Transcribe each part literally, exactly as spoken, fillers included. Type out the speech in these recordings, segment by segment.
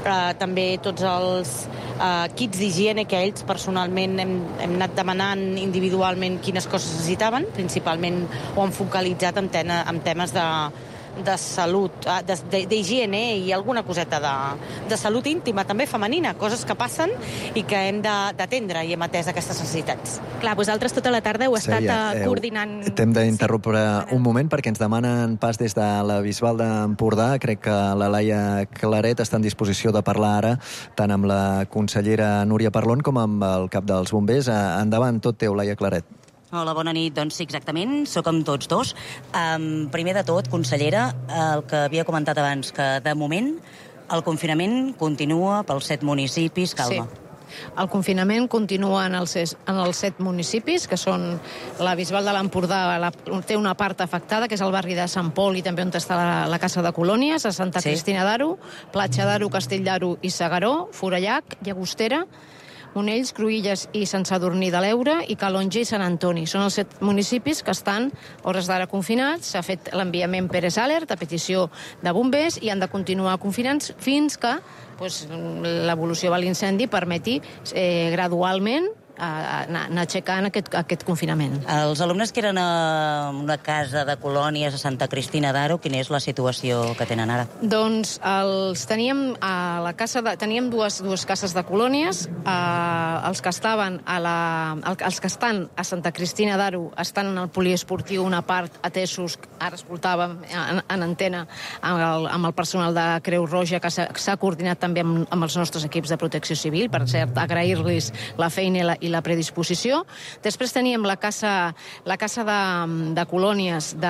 eh, també tots els eh, kits d'higiene que ells personalment hem, hem anat demanant individualment quines coses necessitaven, principalment ho han focalitzat en, tena, en temes de de salut, d'higiene i alguna coseta de, de salut íntima, també femenina, coses que passen i que hem d'atendre i hem atès aquestes necessitats. Clar, vosaltres tota la tarda heu estat Sèria, uh, coordinant... T'hem d'interrompre sí. un moment perquè ens demanen pas des de la Bisbal d'Empordà. Crec que la Laia Claret està en disposició de parlar ara tant amb la consellera Núria Parlon com amb el cap dels bombers. Endavant, tot teu, Laia Claret. Hola, bona nit. Doncs sí, exactament, sóc amb tots dos. Um, primer de tot, consellera, el que havia comentat abans, que de moment el confinament continua pels set municipis. Calma. Sí. El confinament continua en els, en els set municipis, que són la Bisbal de l'Empordà, la, té una part afectada, que és el barri de Sant Pol i també on està la, la Casa de Colònies, a Santa sí. Cristina d'Aro, Platja d'Aro, Castell d'Aro i Segaró, Forallac, Llagostera, Monells, Cruïlles i Sant Sadurní de l'Eure i Calonge i Sant Antoni. Són els set municipis que estan hores d'ara confinats. S'ha fet l'enviament Pérez Alert a petició de bombers i han de continuar confinats fins que pues, l'evolució de l'incendi permeti eh, gradualment anar aixecant aquest, aquest confinament. Els alumnes que eren a una casa de colònies a Santa Cristina d'Aro, quina és la situació que tenen ara? Doncs els teníem a la casa de, teníem dues, dues cases de colònies. Eh, els que estaven a la, els que estan a Santa Cristina d'Aro estan en el poliesportiu una part atesos, ara escoltàvem en, en antena amb el, amb el personal de Creu Roja que s'ha coordinat també amb, amb els nostres equips de protecció civil, per cert, agrair-los la feina i la i la predisposició. Després teníem la casa, la casa de, de colònies de,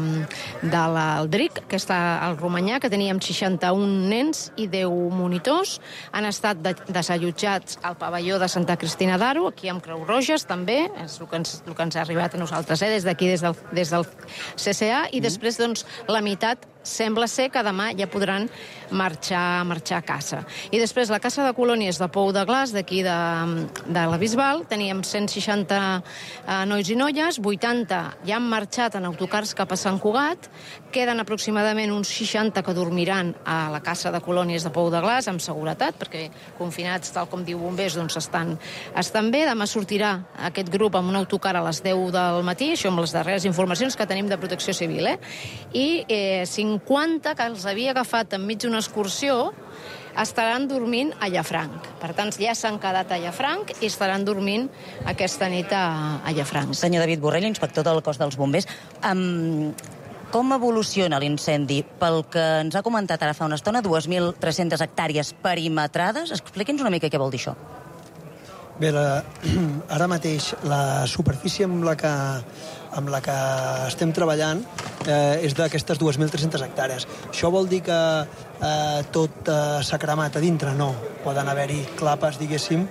de l'Aldric, que està al Romanyà, que teníem seixanta-un nens i deu monitors. Han estat de, desallotjats al pavelló de Santa Cristina d'Aro, aquí amb Creu Roges també, és el que ens, el que ens ha arribat a nosaltres, eh, des d'aquí, des del, des del C C A, i després, doncs, la meitat sembla ser que demà ja podran marxar, marxar a casa. I després la Casa de Colònies de Pou de Glaç, d'aquí de, de la Bisbal, teníem cent seixanta eh, nois i noies, vuitanta ja han marxat en autocars cap a Sant Cugat, queden aproximadament uns seixanta que dormiran a la Casa de Colònies de Pou de Glaç, amb seguretat, perquè confinats, tal com diu bombers, doncs estan, estan bé. Demà sortirà aquest grup amb un autocar a les deu del matí, això amb les darreres informacions que tenim de Protecció Civil, eh? I eh, cinquanta que els havia agafat enmig d'una excursió estaran dormint a Llafranc. Per tant, ja s'han quedat a Llafranc i estaran dormint aquesta nit a, a Llafranc. Senyor David Borrell, inspector del cos dels bombers, um, com evoluciona l'incendi? Pel que ens ha comentat ara fa una estona, dues mil tres-centes hectàrees perimetrades. Expliqui'ns una mica què vol dir això. Bé, la, ara mateix la superfície amb la que, amb la que estem treballant eh, és d'aquestes dues mil tres-centes hectàrees. Això vol dir que eh, tot eh, s'ha cremat a dintre? No. Poden haver-hi clapes, diguéssim,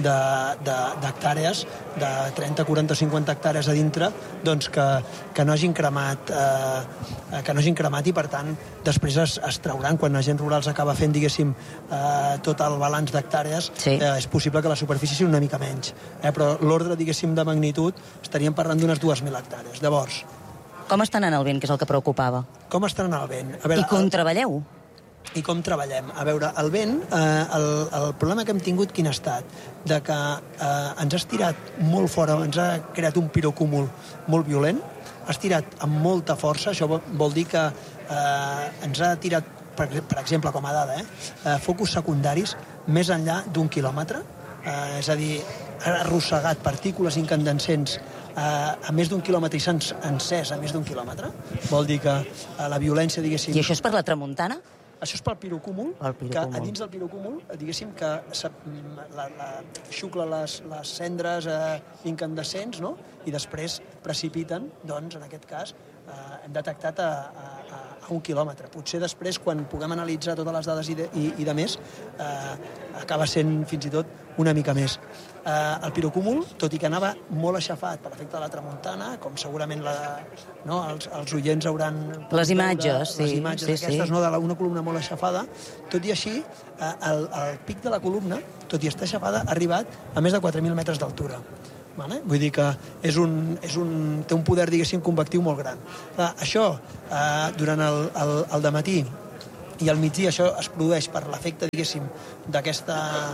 d'hectàrees, de, de trenta, quaranta, cinquanta hectàrees a dintre, doncs que, que no hagin cremat eh, que no hagin cremat i per tant després es, es trauran. Quan l'agent rural acaba fent, diguéssim, eh, tot el balanç d'hectàrees, sí. eh, és possible que la superfície sigui una mica menys, eh, però l'ordre, diguéssim, de magnitud estaríem parlant d'unes dues mil hectàrees. Llavors, com estan en el vent, que és el que preocupava? Com estan en el vent? A veure, I com el... treballeu? I com treballem? A veure, el vent, eh, el, el problema que hem tingut quin ha estat? De que eh, ens ha estirat molt fora, ens ha creat un pirocúmul molt violent, ha estirat amb molta força, això vol dir que eh, ens ha tirat, per, per exemple, com a dada, eh, eh, focus secundaris més enllà d'un quilòmetre, eh, és a dir, ha arrossegat partícules incandescents eh, a més d'un quilòmetre i s'han encès a més d'un quilòmetre. Vol dir que eh, la violència, diguéssim... I això és per la tramuntana? Això és pel pirocúmul, el pirocúmul. Que a dins del pirocúmul, diguéssim que la, la, xucla les, les cendres eh, incandescents, no? I després precipiten, doncs, en aquest cas, eh, hem detectat a, a, a un quilòmetre. Potser després, quan puguem analitzar totes les dades i de, i, i de més, eh, acaba sent fins i tot una mica més. Eh, el pirocúmul, tot i que anava molt aixafat per l'efecte de la tramuntana, com segurament la, no, els, els oients hauran... Les imatges, sí. Les imatges sí, aquestes, sí. no, de la, una columna molt aixafada, tot i així, eh, el, el pic de la columna, tot i estar aixafada, ha arribat a més de quatre mil metres d'altura. Vale? Vull dir que és un, és un, té un poder, diguéssim, convectiu molt gran. Clar, això, eh, durant el, el, el dematí, i al migdia això es produeix per l'efecte, diguéssim, d'aquest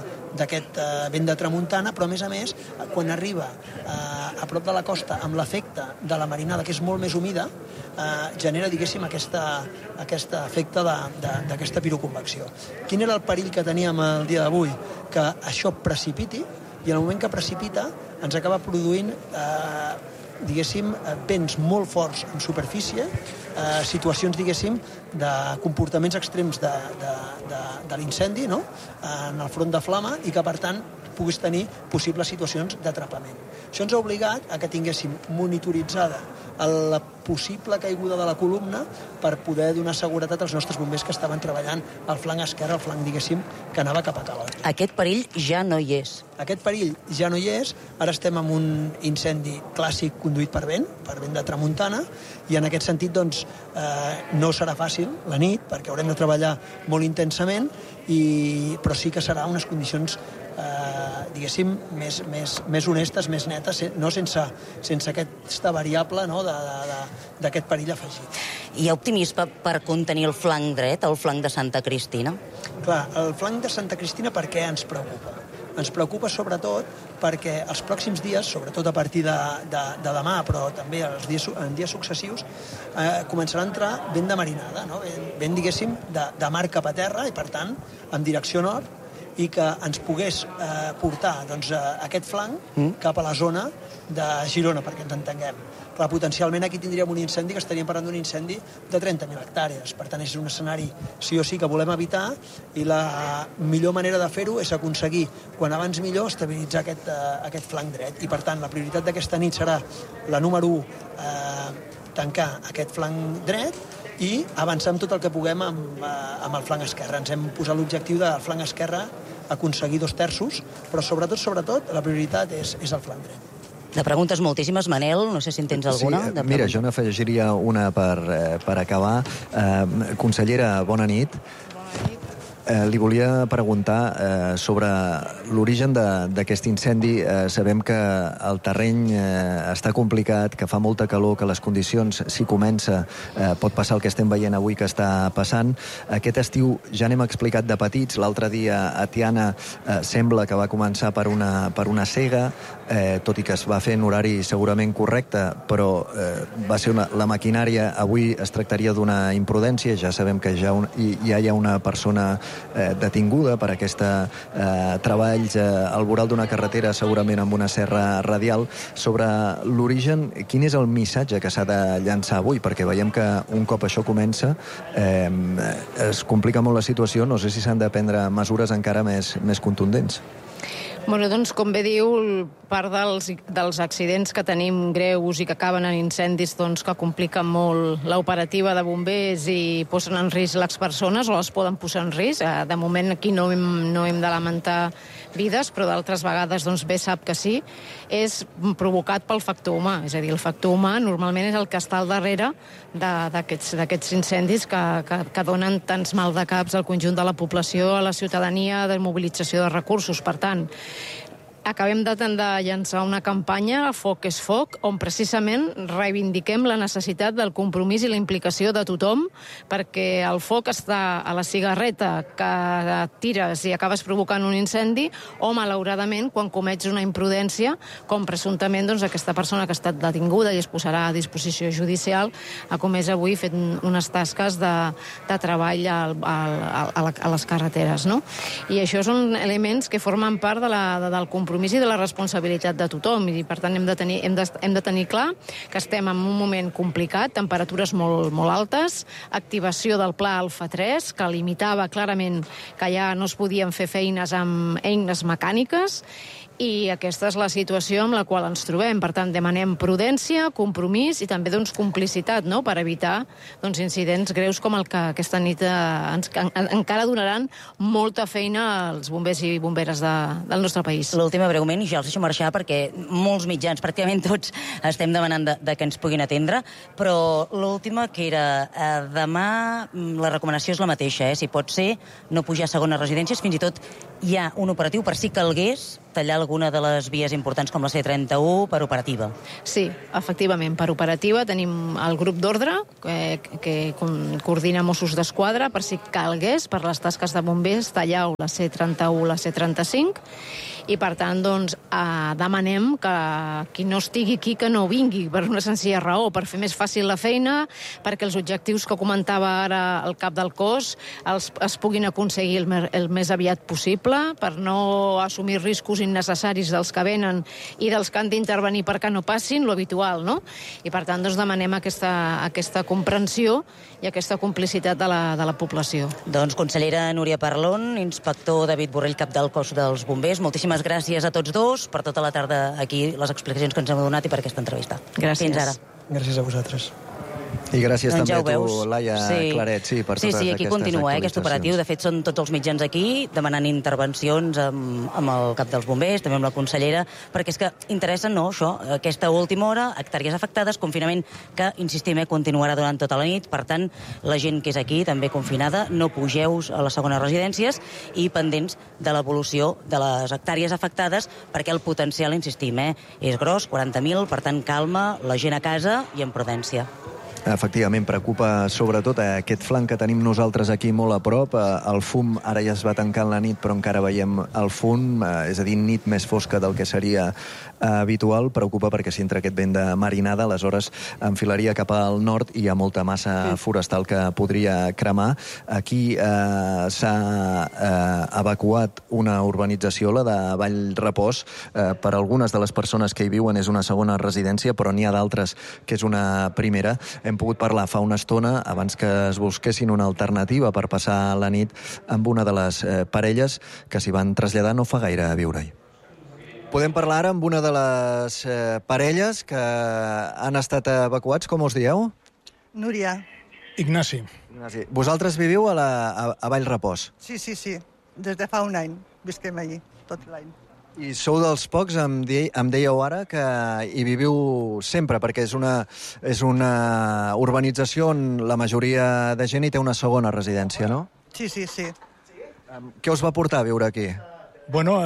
vent de tramuntana, però a més a més, quan arriba eh, a prop de la costa amb l'efecte de la marinada, que és molt més humida, eh, genera, diguéssim, aquesta, aquest efecte d'aquesta piroconvecció. Quin era el perill que teníem el dia d'avui? Que això precipiti, i en el moment que precipita ens acaba produint eh, diguéssim, vents molt forts en superfície, eh, situacions, diguéssim, de comportaments extrems de, de, de, de l'incendi, no?, en el front de flama, i que, per tant, puguis tenir possibles situacions d'atrapament. Això ens ha obligat a que tinguéssim monitoritzada la possible caiguda de la columna per poder donar seguretat als nostres bombers que estaven treballant al flanc esquerre, al flanc, diguéssim, que anava cap a Calonge. Aquest perill ja no hi és. Aquest perill ja no hi és. Ara estem en un incendi clàssic conduït per vent, per vent de tramuntana, i en aquest sentit, doncs, eh, no serà fàcil la nit, perquè haurem de treballar molt intensament, i, però sí que serà unes condicions eh, diguéssim, més, més, més honestes, més netes, no sense, sense aquesta variable, no?, d'aquest perill afegit. Hi ha optimisme per contenir el flanc dret, el flanc de Santa Cristina? Clar, el flanc de Santa Cristina per què ens preocupa? Ens preocupa sobretot perquè els pròxims dies, sobretot a partir de, de, de demà, però també els dies, en dies successius, eh, començarà a entrar vent de marinada, no? vent, vent diguéssim, de, de mar cap a terra, i per tant, en direcció nord, i que ens pogués eh, portar doncs, eh, aquest flanc mm. cap a la zona de Girona, perquè ens entenguem. Clar, potencialment aquí tindríem un incendi que estaríem parlant d'un incendi de trenta mil hectàrees. Per tant, és un escenari sí o sí que volem evitar, i la millor manera de fer-ho és aconseguir, quan abans millor, estabilitzar aquest, eh, aquest flanc dret. I per tant, la prioritat d'aquesta nit serà la número u, eh, tancar aquest flanc dret, i avançar amb tot el que puguem amb, amb el flanc esquerre. Ens hem posat l'objectiu del flanc esquerre aconseguir dos terços, però sobretot, sobretot, la prioritat és, és el flanc dret. De preguntes moltíssimes, Manel, no sé si en tens alguna. Sí, mira, jo n'afegiria una per, eh, per acabar. Eh, consellera, bona nit. Eh, li volia preguntar eh, sobre l'origen d'aquest incendi. Eh, sabem que el terreny eh, està complicat, que fa molta calor, que les condicions, si comença, eh, pot passar el que estem veient avui que està passant. Aquest estiu ja n'hem explicat de petits. L'altre dia a Tiana eh, sembla que va començar per una, per una cega, eh, tot i que es va fer en horari segurament correcte, però eh, va ser una, la maquinària. Avui es tractaria d'una imprudència. Ja sabem que ja, un, ja hi ha una persona Eh, detinguda per aquesta eh, treballs eh, al voral d'una carretera, segurament amb una serra radial. Sobre l'origen, quin és el missatge que s'ha de llançar avui? Perquè veiem que un cop això comença eh, es complica molt la situació. No sé si s'han de prendre mesures encara més, més contundents. Bueno, doncs, com bé diu, part dels, dels accidents que tenim greus i que acaben en incendis, doncs, que compliquen molt l'operativa de bombers i posen en risc les persones, o les poden posar en risc. De moment aquí no hem, no hem de lamentar vides, però d'altres vegades, doncs, bé sap que sí, és provocat pel factor humà. És a dir, el factor humà normalment és el que està al darrere d'aquests incendis que, que, que donen tants mal de caps al conjunt de la població, a la ciutadania, de mobilització de recursos. Per tant, acabem de, de llançar una campanya, Foc és Foc, on precisament reivindiquem la necessitat del compromís i la implicació de tothom, perquè el foc està a la cigarreta que tires i acabes provocant un incendi, o malauradament quan comets una imprudència, com presumptament doncs, aquesta persona que ha estat detinguda i es posarà a disposició judicial, ha comès avui fet unes tasques de, de treball a, a, a, a les carreteres, no? I això són elements que formen part de la, de, del compromís i de la responsabilitat de tothom, i per tant hem de tenir, hem de, hem de tenir clar que estem en un moment complicat, temperatures molt, molt altes, activació del pla Alfa tres, que limitava clarament que ja no es podien fer feines amb eines mecàniques, i aquesta és la situació amb la qual ens trobem. Per tant, demanem prudència, compromís i també doncs, complicitat, no?, per evitar doncs, incidents greus com el que aquesta nit eh, ens, en, encara donaran molta feina als bombers i bomberes de, del nostre país. L'última, breument, i ja els deixo marxar perquè molts mitjans, pràcticament tots, estem demanant de, de que ens puguin atendre, però l'última, que era eh, demà, la recomanació és la mateixa, eh? Si pot ser, no pujar a segones residències, fins i tot hi ha un operatiu per si calgués tallar alguna de les vies importants com la C trenta-u per operativa. Sí, efectivament, per operativa tenim el grup d'ordre que, que coordina Mossos d'Esquadra per si calgués, per les tasques de bombers, tallar la C trenta-u, la C trenta-cinc, i per tant doncs, eh, demanem que qui no estigui aquí que no vingui, per una senzilla raó, per fer més fàcil la feina, perquè els objectius que comentava ara el cap del cos els, es puguin aconseguir el, mer, el més aviat possible, per no assumir riscos innecessaris dels que venen i dels que han d'intervenir perquè no passin, lo habitual, no? I per tant doncs, demanem aquesta, aquesta comprensió i aquesta complicitat de la, de la població. Doncs consellera Núria Parlon, inspector David Borrell, cap del cos dels bombers, moltíssimes gràcies a tots dos per tota la tarda aquí, les explicacions que ens heu donat i per aquesta entrevista. Gràcies. Fins ara. Gràcies a vosaltres. I gràcies doncs també ja a tu, veus. Laia sí. Claret, sí, per sí, totes sí, aquí aquestes continua, eh, aquest operatiu. De fet, són tots els mitjans aquí demanant intervencions amb, amb el cap dels bombers, també amb la consellera, perquè és que interessa, no, això, aquesta última hora, hectàrees afectades, confinament que, insistim, eh, continuarà durant tota la nit. Per tant, la gent que és aquí, també confinada, no pugeu a les segones residències i pendents de l'evolució de les hectàrees afectades, perquè el potencial, insistim, eh, és gros, quaranta mil, per tant, calma, la gent a casa i amb prudència. Efectivament, preocupa sobretot aquest flanc que tenim nosaltres aquí molt a prop. El fum ara ja es va tancant la nit, però encara veiem el fum, és a dir, nit més fosca del que seria habitual. Preocupa perquè si entra aquest vent de marinada, aleshores enfilaria cap al nord i hi ha molta massa forestal que podria cremar. Aquí eh, s'ha eh, evacuat una urbanització, la de Vallrepòs. Eh, per algunes de les persones que hi viuen és una segona residència, però n'hi ha d'altres que és una primera. Hem pogut parlar fa una estona, abans que es busquessin una alternativa per passar la nit, amb una de les eh, parelles que s'hi van traslladar no fa gaire a viure-hi. Podem parlar ara amb una de les eh, parelles que han estat evacuats. Com us dieu? Núria. Ignasi. Ignasi. Vosaltres viviu a, la, a, a Vallrepòs? Sí, sí, sí. Des de fa un any visquem allí, tot l'any. I sou dels pocs, em, di, em dèieu ara, que hi viviu sempre, perquè és una, és una urbanització on la majoria de gent hi té una segona residència, no? Sí, sí, sí. Què us va portar a viure aquí? Bueno,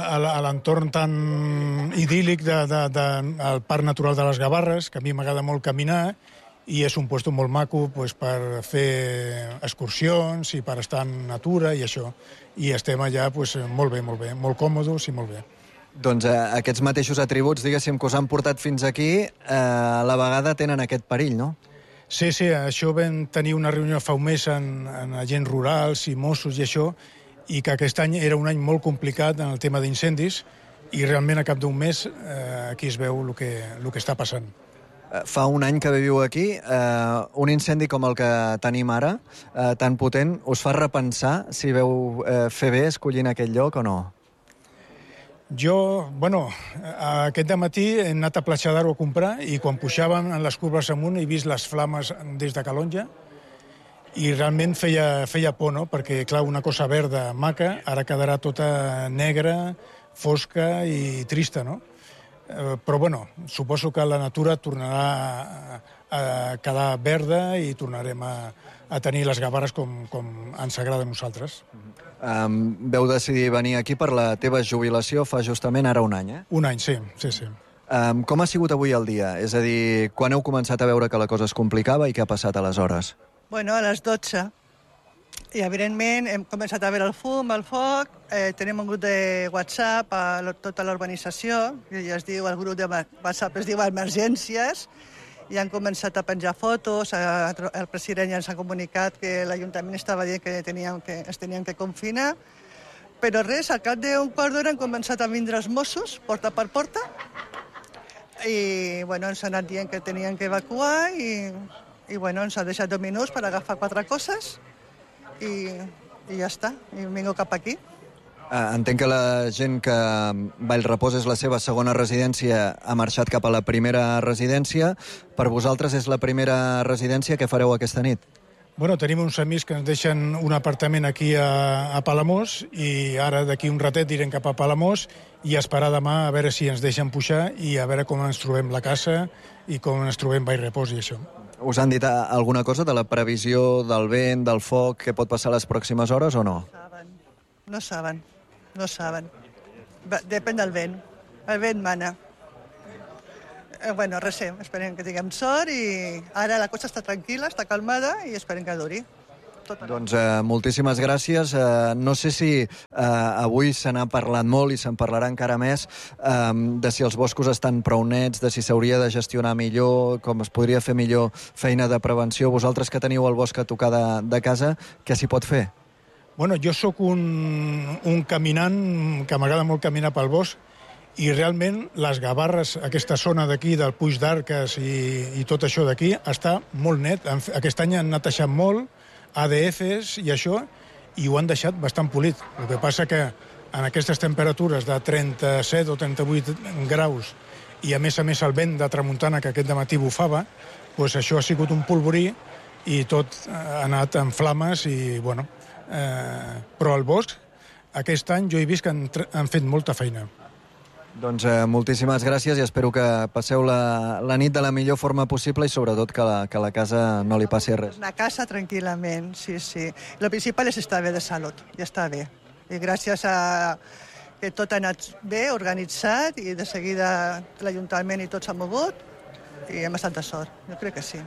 a l'entorn tan idíl·lic del de, de, de, Parc Natural de les Gavarres, que a mi m'agrada molt caminar, i és un lloc molt maco pues, per fer excursions i per estar en natura i això. I estem allà pues, molt bé, molt bé, molt còmodes i molt bé. Doncs eh, aquests mateixos atributs, diguéssim, que us han portat fins aquí, eh, a la vegada tenen aquest perill, no? Sí, sí, això vam tenir una reunió fa un mes en, en agents rurals i Mossos i això, i que aquest any era un any molt complicat en el tema d'incendis, i realment a cap d'un mes eh, aquí es veu el que, el que està passant. Fa un any que viviu aquí, eh, un incendi com el que tenim ara, eh, tan potent, us fa repensar si veu eh, fer bé escollint aquest lloc o no? Jo, bueno, aquest matí he anat a Platja d'Aro a comprar i quan pujàvem en les curves amunt he vist les flames des de Calonja i realment feia, feia por, no? Perquè, clar, una cosa verda, maca, ara quedarà tota negra, fosca i trista, no? Però, bueno, suposo que la natura tornarà a quedar verda i tornarem a, a tenir les Gavarres com, com ens agrada a nosaltres. Um, veu decidir venir aquí per la teva jubilació fa justament ara un any, eh? Un any, sí, sí, sí. Um, com ha sigut avui el dia? És a dir, quan heu començat a veure que la cosa es complicava i què ha passat aleshores? Bueno, a les dotze. I, evidentment, hem començat a veure el fum, el foc, eh, tenim un grup de WhatsApp a tota l'urbanització, que ja es diu, el grup de WhatsApp es diu Emergències, i han començat a penjar fotos, a, el president ja ens ha comunicat que l'Ajuntament estava dient que, teníem que es tenien que confinar, però res, al cap d'un quart d'hora han començat a vindre els Mossos, porta per porta, i bueno, ens han anat dient que tenien que evacuar, i, i bueno, ens ha deixat dos minuts per agafar quatre coses, I, i ja està, i vinc cap aquí. Uh, entenc que la gent que Vallrepòs és la seva segona residència ha marxat cap a la primera residència. Per vosaltres és la primera residència. Què fareu aquesta nit? Bueno, tenim uns amics que ens deixen un apartament aquí a, a Palamós i ara d'aquí un ratet direm cap a Palamós i esperar demà a veure si ens deixen pujar i a veure com ens trobem la casa i com ens trobem Vallrepòs i això. Us han dit alguna cosa de la previsió del vent, del foc, que pot passar les pròximes hores o no? No saben, no saben, no saben. Depèn del vent. El vent mana. Eh, bueno, res, esperem que tinguem sort i ara la cosa està tranquil·la, està calmada i esperem que duri. Doncs eh, moltíssimes gràcies. Eh, no sé si eh, avui se n'ha parlat molt i se'n parlarà encara més eh, de si els boscos estan prou nets, de si s'hauria de gestionar millor, com es podria fer millor feina de prevenció. Vosaltres que teniu el bosc a tocar de, de casa, què s'hi pot fer? Bueno, jo sóc un, un caminant que m'agrada molt caminar pel bosc i realment les Gavarres, aquesta zona d'aquí, del Puig d'Arques i, i tot això d'aquí, està molt net. Aquest any han netejat molt, A D Fs i això, i ho han deixat bastant polit. El que passa que en aquestes temperatures de trenta-set o trenta-vuit graus i a més a més el vent de tramuntana que aquest dematí bufava, doncs això ha sigut un polvorí i tot ha anat en flames i, bueno, eh, però al bosc aquest any jo he vist que han, han fet molta feina. Doncs eh, moltíssimes gràcies i espero que passeu la, la nit de la millor forma possible i sobretot que la, que la casa no li passi res. Una casa tranquil·lament, sí, sí. Lo principal és estar bé de salut, ja està bé. I gràcies a que tot ha anat bé, organitzat, i de seguida l'Ajuntament i tot s'ha mogut, i hem estat de sort. Jo crec que sí.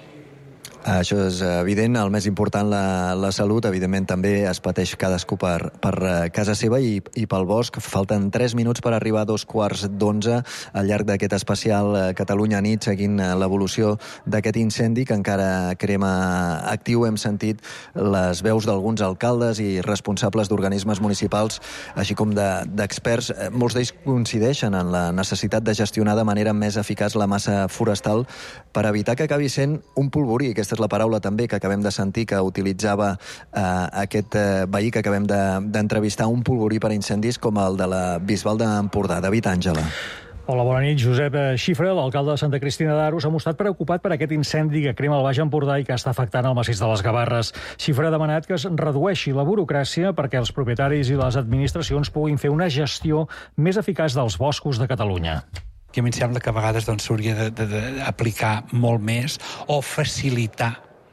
Això és evident, el més important, la, la salut, evidentment també es pateix cadascú per, per casa seva i, i pel bosc. Falten tres minuts per arribar a dos quarts d'onze al llarg d'aquest especial Catalunya nit, seguint l'evolució d'aquest incendi que encara crema actiu. Hem sentit les veus d'alguns alcaldes i responsables d'organismes municipals, així com d'experts. De, Molts d'ells coincideixen en la necessitat de gestionar de manera més eficaç la massa forestal per evitar que acabi sent un polvorí. Aquesta és la paraula també que acabem de sentir que utilitzava eh, aquest eh, veí que acabem d'entrevistar, de, un polvorí per incendis com el de la Bisbal d'Empordà. David Àngela. Hola, bona nit. Josep Xifra, l'alcalde de Santa Cristina d'Aro, s'ha mostrat preocupat per aquest incendi que crema el Baix Empordà i que està afectant el massís de les Gavarres. Xifra ha demanat que es redueixi la burocràcia perquè els propietaris i les administracions puguin fer una gestió més eficaç dels boscos de Catalunya. Que a mi em sembla que a vegades s'hauria doncs, d'aplicar molt més o facilitar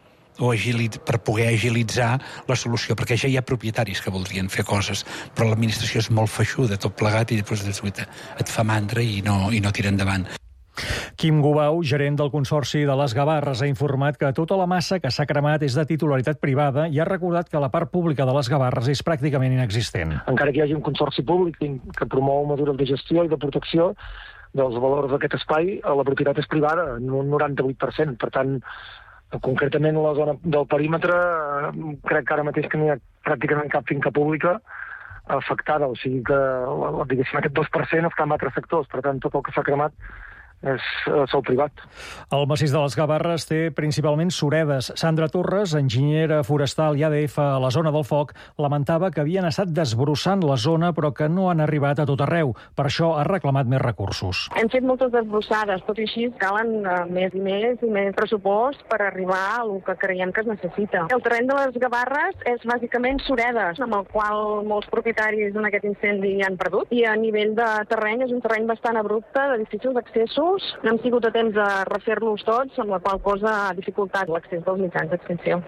o agilitzar, per poder agilitzar la solució, perquè ja hi ha propietaris que voldrien fer coses, però l'administració és molt feixuda, tot plegat, i després et fa mandra i no, i no tira endavant. Quim Gubau, gerent del Consorci de les Gavarres, ha informat que tota la massa que s'ha cremat és de titularitat privada i ha recordat que la part pública de les Gavarres és pràcticament inexistent. Encara que hi hagi un consorci públic que promou mesures de gestió i de protecció dels valors d'aquest espai, la propietat és privada, en un noranta-vuit per cent. Per tant, concretament la zona del perímetre, crec que ara mateix que no hi ha pràcticament cap finca pública afectada, o sigui que diguéssim, aquest dos per cent està en altres sectors, per tant tot el que s'ha cremat és sol privat. El massís de les Gavarres té principalment suredes. Sandra Torres, enginyera forestal i A D F a la zona del foc, lamentava que havien estat desbrossant la zona però que no han arribat a tot arreu. Per això ha reclamat més recursos. Hem fet moltes desbrossades, tot i així calen més i més i més pressupost per arribar al que creiem que es necessita. El terreny de les Gavarres és bàsicament suredes, amb el qual molts propietaris en aquest incendi han perdut, i a nivell de terreny és un terreny bastant abrupte, de difícils accessos. No hem sigut a temps de refer-los tots, amb la qual cosa ha dificultat l'accés dels mitjans d'extinció.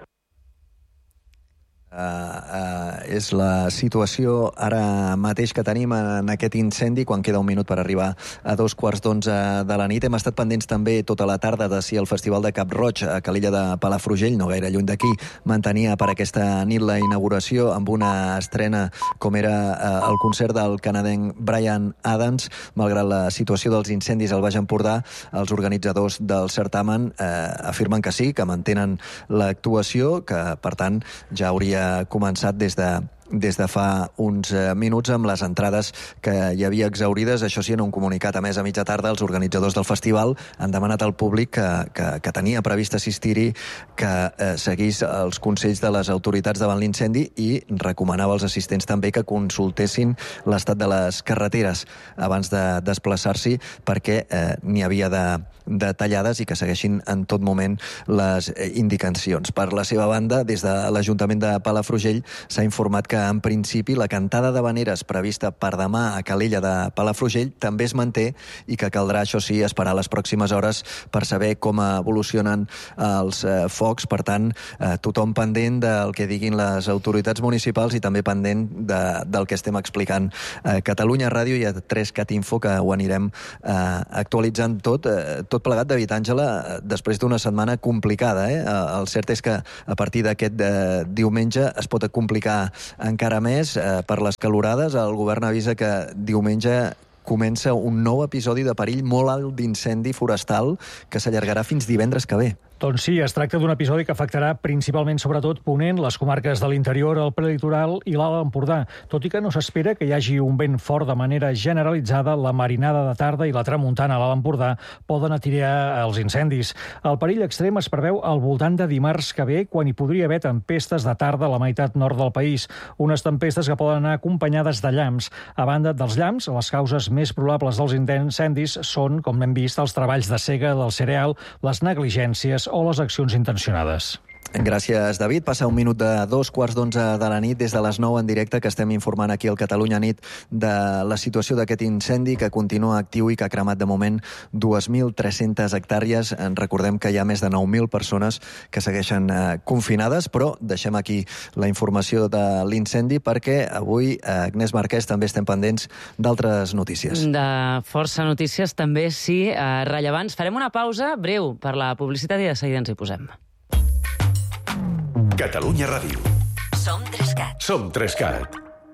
Uh, uh, és la situació ara mateix que tenim en aquest incendi, quan queda un minut per arribar a dos quarts d'onze de la nit. Hem estat pendents també tota la tarda de si el Festival de Cap-roig a Calella de Palafrugell, no gaire lluny d'aquí, mantenia per aquesta nit la inauguració amb una estrena com era uh, el concert del canadenc Bryan Adams. Malgrat la situació dels incendis al Baix Empordà, els organitzadors del certamen uh, afirmen que sí, que mantenen l'actuació, que per tant ja hauria començat des de des de fa uns minuts amb les entrades que hi havia exaurides. Això sí, en un comunicat a més a mitja tarda, els organitzadors del festival han demanat al públic que, que, que tenia previst assistir-hi que eh, seguís els consells de les autoritats davant l'incendi i recomanava als assistents també que consultessin l'estat de les carreteres abans de desplaçar-s'hi perquè eh, n'hi havia de, de tallades i que segueixin en tot moment les indicacions. Per la seva banda, des de l'Ajuntament de Palafrugell s'ha informat que que, en principi, la cantada d'havaneres prevista per demà a Calella de Palafrugell també es manté i que caldrà, això sí, esperar les pròximes hores per saber com evolucionen els eh, focs. Per tant, eh, tothom pendent del que diguin les autoritats municipals i també pendent de, del que estem explicant a Catalunya Ràdio i a tres cat info, que ho anirem eh, actualitzant tot, eh, tot plegat. David, Àngela, després d'una setmana complicada, eh? El cert és que a partir d'aquest eh, diumenge es pot complicar encara més eh, per les calorades. El govern avisa que diumenge comença un nou episodi de perill molt alt d'incendi forestal que s'allargarà fins divendres que ve. Doncs sí, es tracta d'un episodi que afectarà principalment, sobretot, Ponent, les comarques de l'interior, el prelitoral i l'Alt Empordà. Tot i que no s'espera que hi hagi un vent fort de manera generalitzada, la marinada de tarda i la tramuntana a l'Alt Empordà poden atirar els incendis. El perill extrem es preveu al voltant de dimarts que ve, quan hi podria haver tempestes de tarda a la meitat nord del país. Unes tempestes que poden anar acompanyades de llamps. A banda dels llamps, les causes més probables dels incendis són, com hem vist, els treballs de sega del cereal, les negligències o les accions intencionades. Gràcies, David. Passa un minut de dos quarts d'onze de la nit, des de les nou en directe, que estem informant aquí al Catalunya Nit de la situació d'aquest incendi que continua actiu i que ha cremat de moment dues mil tres-centes hectàrees. Recordem que hi ha més de nou mil persones que segueixen eh, confinades, però deixem aquí la informació de l'incendi perquè avui, eh, Agnès Marquès, també estem pendents d'altres notícies. De força notícies, també, sí, eh, rellevants. Farem una pausa breu per la publicitat i de seguida ens hi posem. Catalunya Ràdio. Som Trescat. Som Trescat.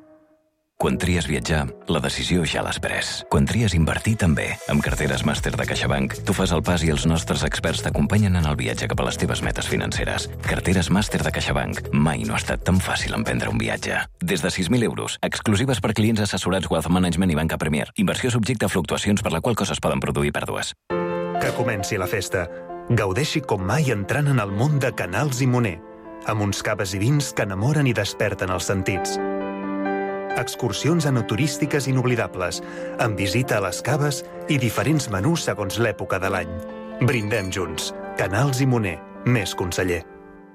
Quan tries viatjar, la decisió ja l'has pres. Quan tries invertir, també. Amb carteres màster de CaixaBank, tu fas el pas i els nostres experts t'acompanyen en el viatge cap a les teves metes financeres. Carteres màster de CaixaBank. Mai no ha estat tan fàcil emprendre un viatge. Des de sis mil euros, exclusives per clients assessorats Wealth Management i Banca Premier. Inversió subjecte a fluctuacions per la qual coses poden produir pèrdues. Que comenci la festa. Gaudeixi com mai entrant en el món de Canals i Moner, amb uns caves i vins que enamoren i desperten els sentits. Excursions enoturístiques inoblidables, amb visita a les caves i diferents menús segons l'època de l'any. Brindem junts. Canals i Moner. Més conseller.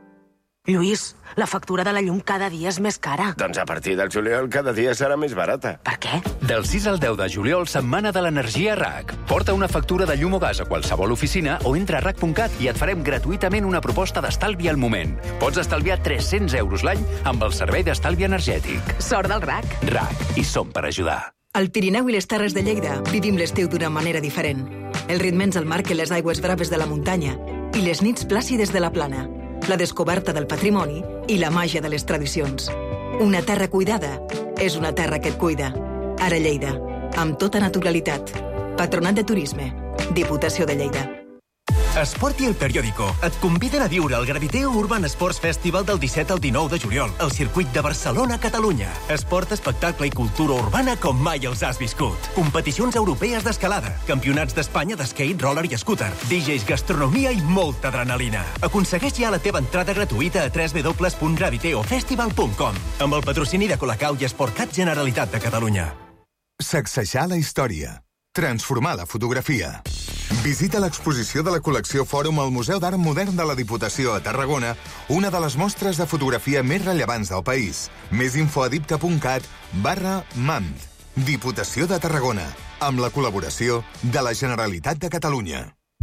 Lluís, la factura de la llum cada dia és més cara. Doncs a partir del juliol cada dia serà més barata. Per què? Del sis al deu de juliol, setmana de l'energia R A C. Porta una factura de llum o gas a qualsevol oficina o entra a R A C punt cat i et farem gratuïtament una proposta d'estalvi al moment. Pots estalviar tres-cents euros l'any amb el servei d'estalvi energètic. Sort del R A C. R A C. I som per ajudar. Al Pirineu i les Terres de Lleida vivim l'estiu d'una manera diferent. El ritme ens el marquen les aigües braves de la muntanya i les nits plàcides de la plana, la descoberta del patrimoni i la màgia de les tradicions. Una terra cuidada és una terra que et cuida. Ara Lleida, amb tota naturalitat. Patronat de Turisme, Diputació de Lleida. Esport i El Periódico et conviden a viure el Graviteo Urban Sports Festival del disset al dinou de juliol al circuit de Barcelona, Catalunya. Esport, espectacle i cultura urbana com mai els has viscut. Competicions europees d'escalada, campionats d'Espanya d'skate, roller i scooter, D Js, gastronomia i molta adrenalina. Aconsegueix ja la teva entrada gratuïta a w w w punt graviteo festival punt com amb el patrocini de Colacau i Esportcat Generalitat de Catalunya. Sacsejar la història. Transformar la fotografia. Visita l'exposició de la col·lecció Fòrum al Museu d'Art Modern de la Diputació a Tarragona, una de les mostres de fotografia més rellevants del país. Més info a dipta punt cat barra mand. Diputació de Tarragona, amb la col·laboració de la Generalitat de Catalunya.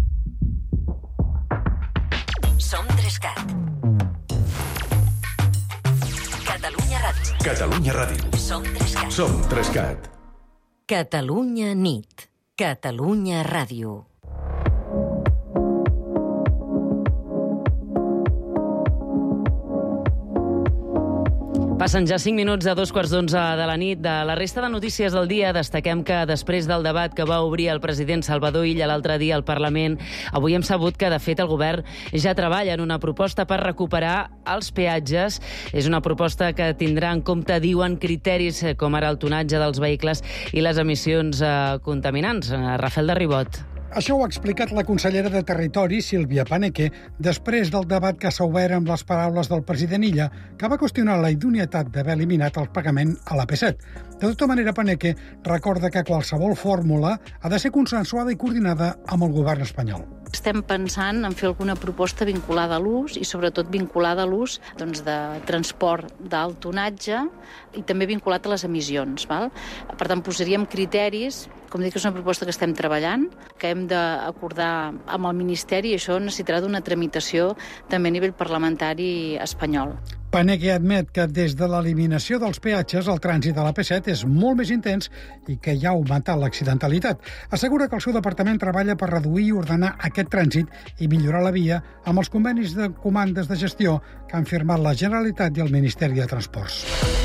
Som Trescat. Catalunya Ràdio. Catalunya Ràdio. Som Trescat. Som Trescat. Catalunya Nit. Catalunya Ràdio. Passen ja cinc minuts de dos quarts d'onze de la nit. De la resta de notícies del dia, destaquem que després del debat que va obrir el president Salvador Illa l'altre dia al Parlament, avui hem sabut que, de fet, el govern ja treballa en una proposta per recuperar els peatges. És una proposta que tindrà en compte, diuen, criteris com ara el tonatge dels vehicles i les emissions eh, contaminants. Rafael de Ribot. Això ho ha explicat la consellera de Territori, Sílvia Paneque, després del debat que s'ha obert amb les paraules del president Illa, que va qüestionar la idoneïtat d'haver eliminat el pagament a l'A P set. De tota manera, Paneque recorda que qualsevol fórmula ha de ser consensuada i coordinada amb el govern espanyol. Estem pensant en fer alguna proposta vinculada a l'ús i sobretot vinculada a l'ús doncs, de transport d'alt tonatge i també vinculat a les emissions. Val? Per tant, posaríem criteris, com dic, és una proposta que estem treballant, que hem d'acordar amb el Ministeri i això necessitarà d'una tramitació també a nivell parlamentari espanyol. Paneque admet que des de l'eliminació dels peatges el trànsit de la P set és molt més intens i que ja ha augmentat l'accidentalitat. Assegura que el seu departament treballa per reduir i ordenar aquest trànsit i millorar la via amb els convenis de comandes de gestió que han firmat la Generalitat i el Ministeri de Transports.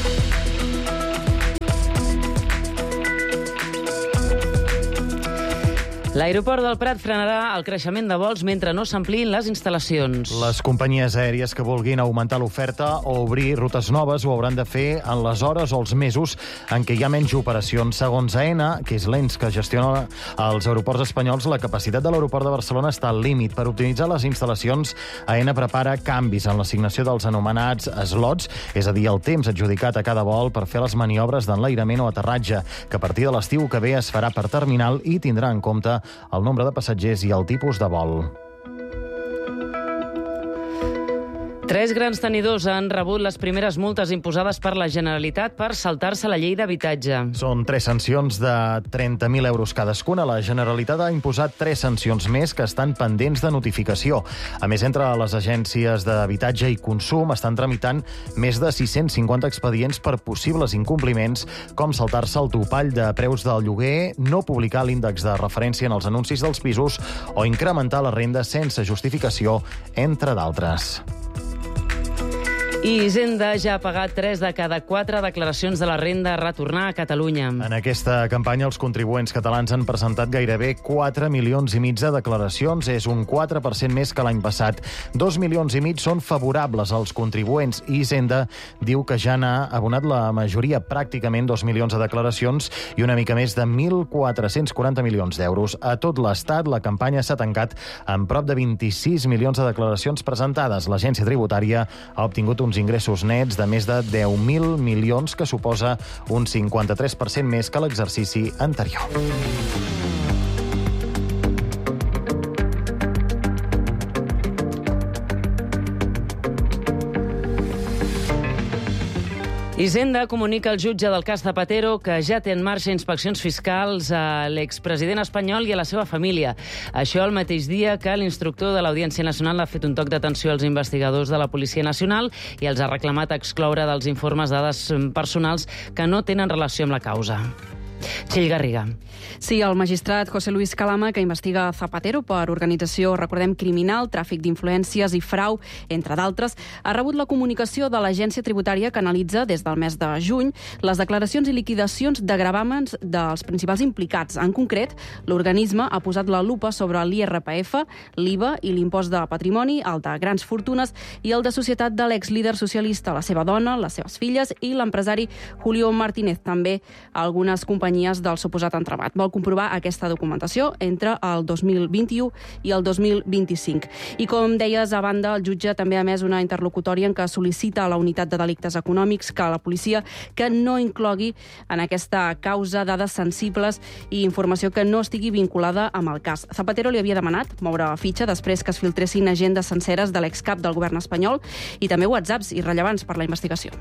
L'aeroport del Prat frenarà el creixement de vols mentre no s'ampliïn les instal·lacions. Les companyies aèries que vulguin augmentar l'oferta o obrir rutes noves ho hauran de fer en les hores o els mesos en què hi ha menys operacions. Segons AENA, que és l'ens que gestiona els aeroports espanyols, la capacitat de l'aeroport de Barcelona està al límit. Per optimitzar les instal·lacions, AENA prepara canvis en l'assignació dels anomenats slots, és a dir, el temps adjudicat a cada vol per fer les maniobres d'enlairament o aterratge, que a partir de l'estiu que ve es farà per terminal i tindrà en compte el nombre de passatgers i el tipus de vol. Tres grans tenidors han rebut les primeres multes imposades per la Generalitat per saltar-se la llei d'habitatge. Són tres sancions de trenta mil euros cadascuna. La Generalitat ha imposat tres sancions més que estan pendents de notificació. A més, entre les agències d'habitatge i consum estan tramitant més de sis-cents cinquanta expedients per possibles incompliments, com saltar-se el topall de preus del lloguer, no publicar l'índex de referència en els anuncis dels pisos o incrementar la renda sense justificació, entre d'altres. I Hisenda ja ha pagat tres de cada quatre declaracions de la renda a retornar a Catalunya. En aquesta campanya, els contribuents catalans han presentat gairebé quatre milions i mig de declaracions. És un quatre per cent més que l'any passat. Dos milions i mig són favorables als contribuents i Hisenda diu que ja n'ha abonat la majoria, pràcticament dos milions de declaracions i una mica més de mil quatre-cents quaranta milions d'euros. A tot l'Estat, la campanya s'ha tancat amb prop de vint-i-sis milions de declaracions presentades. L'agència tributària ha obtingut uns ingressos nets de més de deu mil milions, que suposa un cinquanta-tres per cent més que l'exercici anterior. Hisenda comunica al jutge del cas Zapatero que ja té en marxa inspeccions fiscals a l'expresident espanyol i a la seva família. Això el mateix dia que l'instructor de l'Audiència Nacional ha fet un toc d'atenció als investigadors de la Policia Nacional i els ha reclamat excloure dels informes dades personals que no tenen relació amb la causa. Txell Garriga. Sí, el magistrat José Luis Calama, que investiga Zapatero per organització, recordem, criminal, tràfic d'influències i frau, entre d'altres, ha rebut la comunicació de l'agència tributària que analitza des del mes de juny les declaracions i liquidacions de gravàmens dels principals implicats. En concret, l'organisme ha posat la lupa sobre l'I R P F, l'I V A i l'impost de patrimoni, el de grans fortunes i el de societat de l'exlíder socialista, la seva dona, les seves filles i l'empresari Julio Martínez, també algunes companyies del suposat entramat. Vol comprovar aquesta documentació entre el dos mil vint-i-u i el dos mil vint-i-cinc. I com deies, a banda, el jutge també ha emès una interlocutòria en què sol·licita a la unitat de delictes econòmics que a la policia que no inclogui en aquesta causa dades sensibles i informació que no estigui vinculada amb el cas. Zapatero li havia demanat moure fitxa després que es filtressin agendes senceres de l'excap del govern espanyol i també whatsapps irrellevants per la investigació.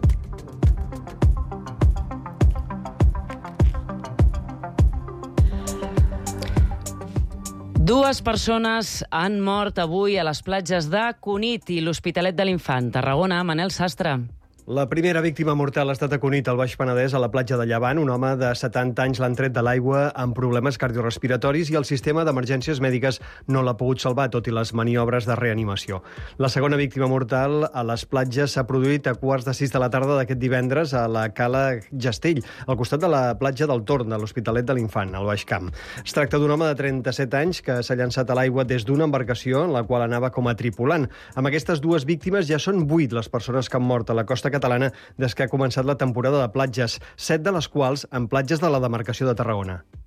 Dues persones han mort avui a les platges de Cunit i l'Hospitalet de l'Infant. Tarragona, Manel Sastre. La primera víctima mortal ha estat a Cunit, al Baix Penedès, a la platja de Llevant. Un home de setanta anys l'han tret de l'aigua amb problemes cardiorespiratoris i el sistema d'emergències mèdiques no l'ha pogut salvar, tot i les maniobres de reanimació. La segona víctima mortal a les platges s'ha produït a quarts de sis de la tarda d'aquest divendres a la Cala Gestell, al costat de la platja del Torn, de l'Hospitalet de l'Infant, al Baix Camp. Es tracta d'un home de trenta-set anys que s'ha llançat a l'aigua des d'una embarcació en la qual anava com a tripulant. Amb aquestes dues víctimes ja són vuit les persones que han mort a la costa catalana des que ha començat la temporada de platges, set de les quals en platges de la demarcació de Tarragona.